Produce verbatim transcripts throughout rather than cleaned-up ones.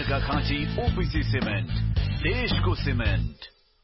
Arghakhanchi OPC cement, देशको cement.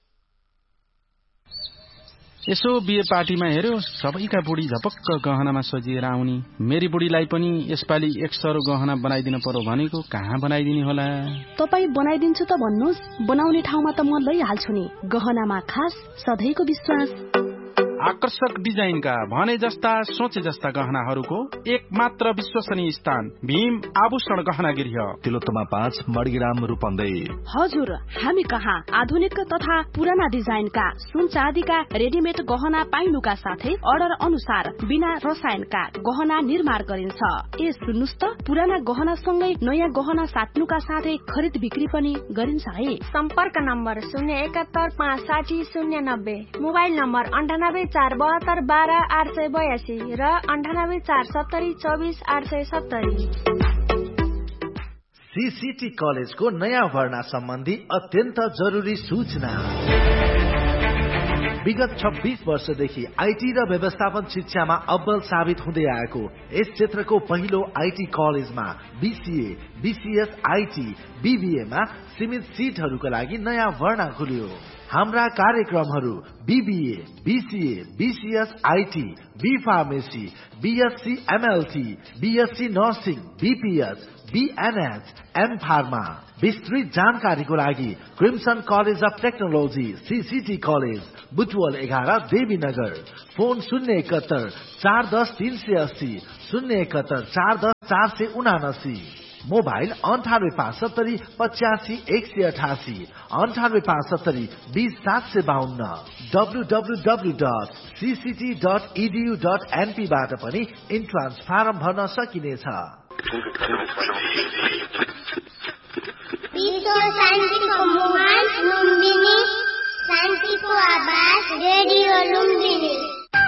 यसो बिहे पार्टीमा हेर्यो सबैका बुढी झपक्क गहनामा सजिएर आउनी। मेरी बुढीलाई पनि यसपालि एक सरो गहना बनाइदिन पर्यो भनेको कहाँ बनाइदिने होला? तपाई बनाइदिन्छु त भन्नुस्, बनाउने ठाउँमा त म लैहाल्छु नि। गहनामा खास सधैँको विश्वास। आकर्षक डिजाइनका भने जस्ता सोचे जस्ता गहनाहरूको एक मात्र विश्वसनीय स्थान भीम आभूषण गहना गृह, तिलोत्तमा पाँच मडगिराम रूपन्देही। हजुर, हामी कहाँ आधुनिक तथा पुराना डिजाइनका सुन चाँदीका रेडिमेड गहना पाइनुका साथै अर्डर अनुसार बिना रसायनका गहना निर्माण गरिन्छ। ए सुन्नुस् त, पुराना गहना सँगै नयाँ गहना साट्नुका साथै खरिद बिक्री पनि गरिन्छ है। सम्पर्क नम्बर शून्य एकात्तर पाँच साठी शून्य नब्बे, मोबाइल नम्बर अन्ठानब्बे चार बहत्तर बाह्र आठ सय बयासी र अन्ठानब्बे चार सत्तरी चौबिस आठ सय सत्तरी। सीसीटी कलेजको नयाँ भर्ना सम्बन्धी अत्यन्त जरुरी सूचना। विगत छब्बीस वर्षदेखि आईटी र व्यवस्थापन शिक्षामा अब्बल साबित हुँदै आएको यस क्षेत्रको पहिलो आईटी कलेजमा बीसीए, बीसीएस, आईटी, बीबीएमा सीमित सिटहरूका लागि नयाँ भर्ना खुल्यो। हाम्रा कार्यक्रमहरू BBA, BCA, BCS, IT, be pharmacy, BSc MLT, BSc nursing, BPS, बीएनएच, am pharma. विस्तृत जानकारीको लागि crimson college of technology CCT college, Butwal एघार, देवीनगर। फोन शून्य एकहत्तर चार दस तीन सय अस्सी, शून्य एकहत्तर चार दस चार सय उनासी। मोबाइल अन्ठानब्बे पाँच सत्तरी पचासी एक सय अठासी, अन्ठानब्बे पाँच सत्तरी बीस सात सय बाहन्न। W W W dot CCT dot edu dot NP बाट पनि इन्ट्रान्स फारम भर्न सकिनेछ।